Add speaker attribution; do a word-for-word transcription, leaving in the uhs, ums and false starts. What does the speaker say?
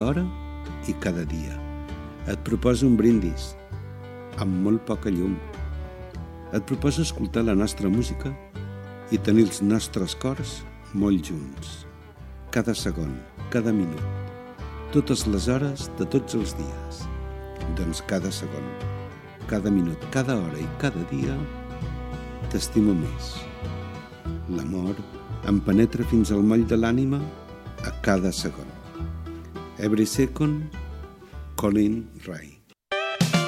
Speaker 1: hora i cada dia. Et proposo un brindis amb molt poca llum. Et proposo escoltar la nostra música i tenir els nostres cors molt junts. Cada segon, cada minut, totes les hores de tots els dies. Doncs cada segon, cada minut, cada hora i cada dia t'estimo més. L'amor em penetra fins al moll de l'ànima a cada segon. Every second, Colin Ray.